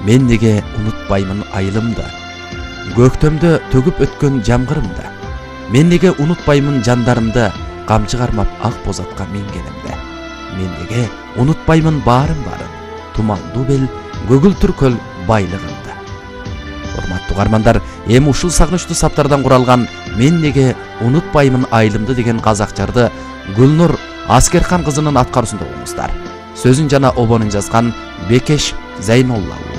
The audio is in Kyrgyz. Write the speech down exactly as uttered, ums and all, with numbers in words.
Мен неге унутпаймын айылымды, көктөмдө төгүп өткөн жамгырымды. Мен неге унутпаймын жандарымды, камчы кармап ак бозатка мингенимди. Мен неге унутпаймын баарын барын, тумандуу бел, көгүлтүр көл байлыгымды. Урматтуу угармандар, эми ушул сагынычтуу саптардан куралган «Мен неге унутпаймын айылымды» деген казак жарды Гүлнур Аскерхан кызынын аткаруусунда угуңуздар. Сөзүн жана обонун жазган Бекеш Зайнолла.